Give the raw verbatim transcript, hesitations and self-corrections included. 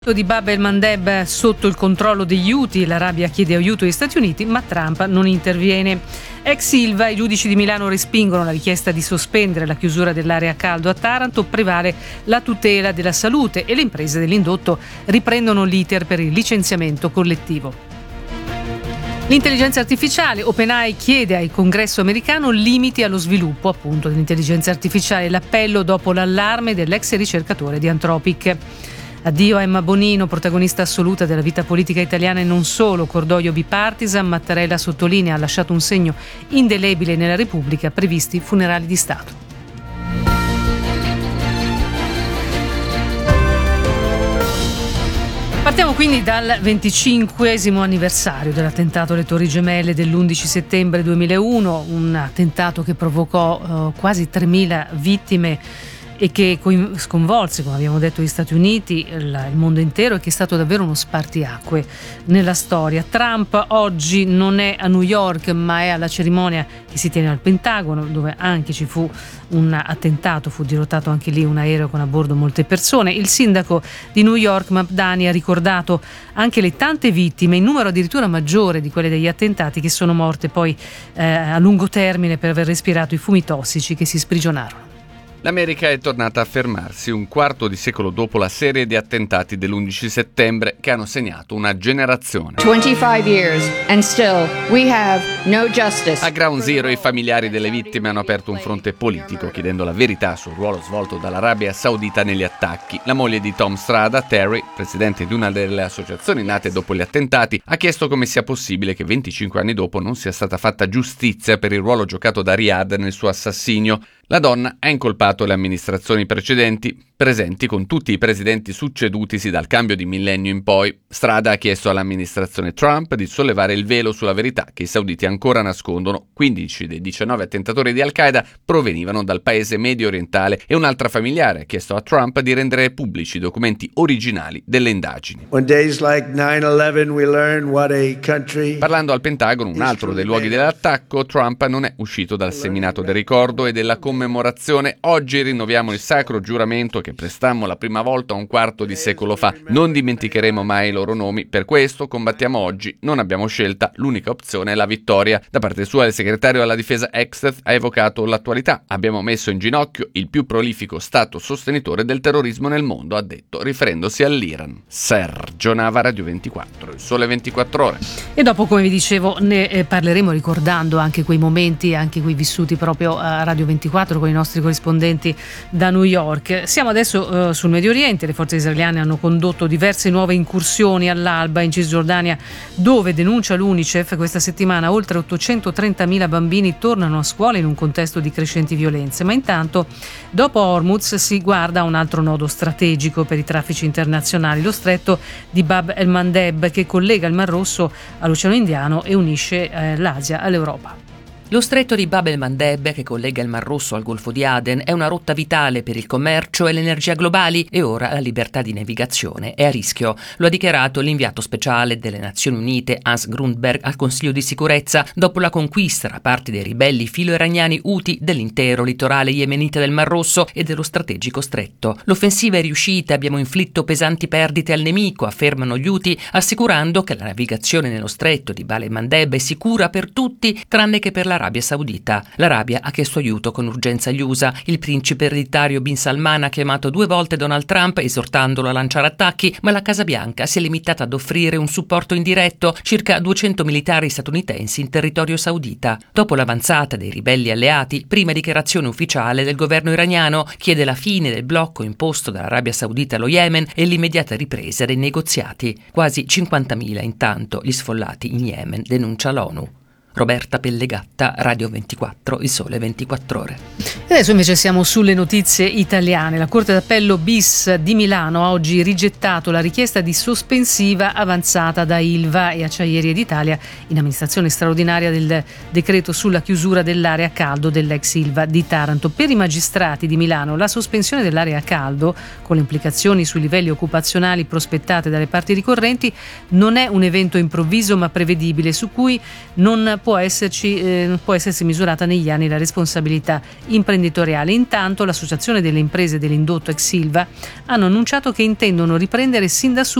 Di Bab el-Mandeb sotto il controllo degli Houthi, l'Arabia chiede aiuto agli Stati Uniti, ma Trump non interviene. Ex Ilva, i giudici di Milano respingono la richiesta di sospendere la chiusura dell'area a caldo a Taranto, prevale la tutela della salute e le imprese dell'indotto riprendono l'iter per il licenziamento collettivo. L'intelligenza artificiale, OpenAI chiede al congresso americano limiti allo sviluppo appunto dell'intelligenza artificiale, l'appello dopo l'allarme dell'ex ricercatore di Anthropic. Addio a Emma Bonino, protagonista assoluta della vita politica italiana e non solo, cordoglio bipartisan, Mattarella sottolinea ha lasciato un segno indelebile nella Repubblica, previsti funerali di Stato. Partiamo quindi dal venticinquesimo anniversario dell'attentato alle Torri Gemelle dell'undici settembre duemilauno, un attentato che provocò eh, quasi tremila vittime e che sconvolse, come abbiamo detto, gli Stati Uniti, il mondo intero, e che è stato davvero uno spartiacque nella storia. Trump oggi non è a New York, ma è alla cerimonia che si tiene al Pentagono, dove anche ci fu un attentato, fu dirottato anche lì un aereo con a bordo molte persone. Il sindaco di New York, Mamdani, ha ricordato anche le tante vittime, in numero addirittura maggiore di quelle degli attentati, che sono morte poi eh, a lungo termine per aver respirato i fumi tossici che si sprigionarono. L'America è tornata a fermarsi un quarto di secolo dopo la serie di attentati dell'undici settembre che hanno segnato una generazione. twenty-five years and still we have no justice. A Ground Zero i familiari delle vittime hanno aperto un fronte politico chiedendo la verità sul ruolo svolto dall'Arabia Saudita negli attacchi. La moglie di Tom Strada, Terry, presidente di una delle associazioni nate dopo gli attentati, ha chiesto come sia possibile che venticinque anni dopo non sia stata fatta giustizia per il ruolo giocato da Riyadh nel suo assassinio. La donna ha incolpato le amministrazioni precedenti, presenti con tutti i presidenti succedutisi dal cambio di millennio in poi. Strada ha chiesto all'amministrazione Trump di sollevare il velo sulla verità che i sauditi ancora nascondono. quindici dei diciannove attentatori di Al-Qaeda provenivano dal paese medio orientale e un'altra familiare ha chiesto a Trump di rendere pubblici i documenti originali delle indagini. On days like nine eleven we learn what a country... Parlando al Pentagono, un altro dei luoghi dell'attacco, Trump non è uscito dal seminato del ricordo e della commemorazione. Oggi rinnoviamo il sacro giuramento che prestammo la prima volta un quarto di secolo fa. Non dimenticheremo mai i loro nomi, per questo combattiamo oggi, non abbiamo scelta, l'unica opzione è la vittoria. Da parte sua il segretario alla difesa Exeth ha evocato l'attualità. Abbiamo messo in ginocchio il più prolifico stato sostenitore del terrorismo nel mondo, ha detto, riferendosi all'Iran. Sergio Nava, Radio ventiquattro, il Sole ventiquattro Ore. E dopo, come vi dicevo, ne parleremo ricordando anche quei momenti, anche quei vissuti proprio a Radio ventiquattro con i nostri corrispondenti da New York. Siamo adesso uh, sul Medio Oriente. Le forze israeliane hanno condotto diverse nuove incursioni all'alba in Cisgiordania, dove, denuncia l'UNICEF, questa settimana oltre ottocentotrentamila bambini tornano a scuola in un contesto di crescenti violenze. Ma intanto, dopo Hormuz, si guarda a un altro nodo strategico per i traffici internazionali, lo stretto di Bab el-Mandeb, che collega il Mar Rosso all'Oceano Indiano e unisce eh, l'Asia all'Europa. Lo stretto di Bab el-Mandeb, che collega il Mar Rosso al Golfo di Aden, è una rotta vitale per il commercio e l'energia globali e ora la libertà di navigazione è a rischio. Lo ha dichiarato l'inviato speciale delle Nazioni Unite Hans Grundberg al Consiglio di Sicurezza dopo la conquista da parte dei ribelli filo-iraniani Houthi dell'intero litorale yemenita del Mar Rosso e dello strategico stretto. L'offensiva è riuscita, abbiamo inflitto pesanti perdite al nemico, affermano gli Houthi, assicurando che la navigazione nello stretto di Bab el-Mandeb è sicura per tutti, tranne che per la Arabia Saudita. L'Arabia ha chiesto aiuto con urgenza agli U S A. Il principe ereditario Bin Salman ha chiamato due volte Donald Trump esortandolo a lanciare attacchi, ma la Casa Bianca si è limitata ad offrire un supporto indiretto, circa duecento militari statunitensi in territorio saudita. Dopo l'avanzata dei ribelli alleati, prima dichiarazione ufficiale del governo iraniano chiede la fine del blocco imposto dall'Arabia Saudita allo Yemen e l'immediata ripresa dei negoziati. Quasi cinquantamila intanto gli sfollati in Yemen, denuncia l'ONU. Roberta Pellegatta, Radio ventiquattro, il Sole ventiquattro Ore. E adesso invece siamo sulle notizie italiane. La Corte d'Appello bis di Milano ha oggi rigettato la richiesta di sospensiva avanzata da Ilva e Acciaierie d'Italia in amministrazione straordinaria del decreto sulla chiusura dell'area a caldo dell'ex Ilva di Taranto. Per i magistrati di Milano la sospensione dell'area a caldo, con le implicazioni sui livelli occupazionali prospettate dalle parti ricorrenti, non è un evento improvviso ma prevedibile, su cui non può esserci eh, può essersi misurata negli anni la responsabilità imprenditoriale. Intanto l'associazione delle imprese dell'indotto ex Ilva hanno annunciato che intendono riprendere sin da subito